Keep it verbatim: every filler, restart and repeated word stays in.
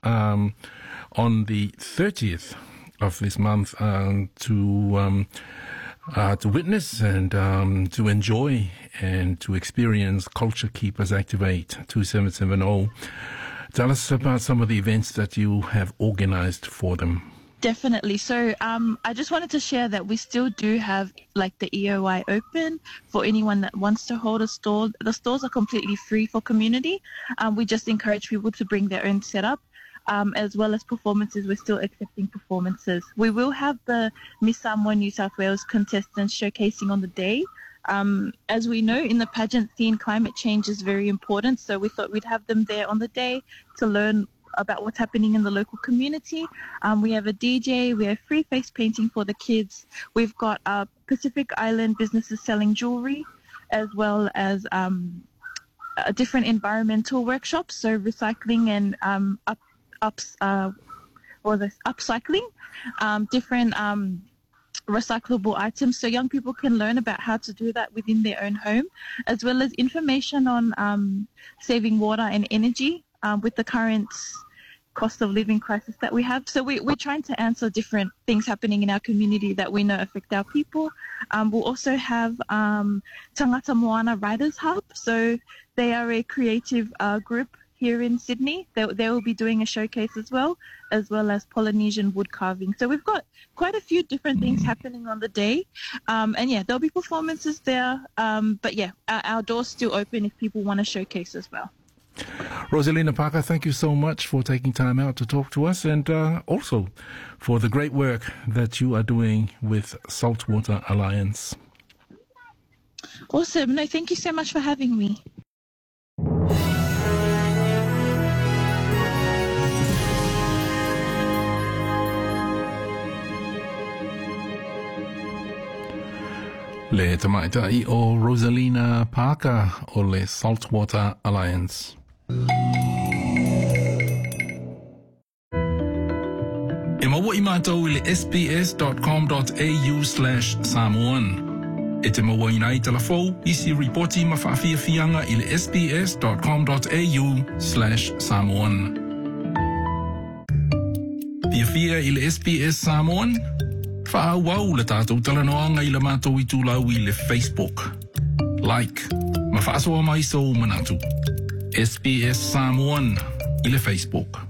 um, on the thirtieth of this month um, to um, uh, to witness and um, to enjoy and to experience Culture Keepers Activate two seven seven zero. Tell us about some of the events that you have organized for them. Definitely. So um, I just wanted to share that we still do have like the E O I open for anyone that wants to hold a stall. The stalls are completely free for community. Um, we just encourage people to bring their own setup. Um, as well as performances, we're still accepting performances. We will have the Miss Samoa New South Wales contestants showcasing on the day. Um, as we know, in the pageant scene, climate change is very important, so we thought we'd have them there on the day to learn about what's happening in the local community. Um, we have a D J, we have free face painting for the kids. We've got uh, Pacific Island businesses selling jewelry, as well as um, uh, different environmental workshops, so recycling and um, up ups uh or the upcycling, um different um recyclable items, so young people can learn about how to do that within their own home, as well as information on um saving water and energy um with the current cost of living crisis that we have. So we, we're trying to answer different things happening in our community that we know affect our people. Um, we'll also have um, Tangata Moana Writers Hub. So they are a creative uh, group here in Sydney. They, they will be doing a showcase as well, as well as Polynesian wood carving. So we've got quite a few different things happening on the day. Um, and yeah, there'll be performances there. Um, but yeah, our, our door's still open if people want to showcase as well. Rosalina Parker, thank you so much for taking time out to talk to us, and uh, also for the great work that you are doing with Saltwater Alliance. Awesome. No, thank you so much for having me. Le tamaita'i o Rosalina Parker o le Saltwater Alliance. E maua i mātou i le sbs.com.au slash Samoan. E te maua i nai telefou, isi reporti ma whaafiafianga i le sbs.com.au slash Samoan. Pia fia i le S B S Samoan? Whaawau le tātou talanoanga i le mātou i tūlau i le Facebook. Like, ma whaasoa mai so manatu. S B S Samoan i le Facebook.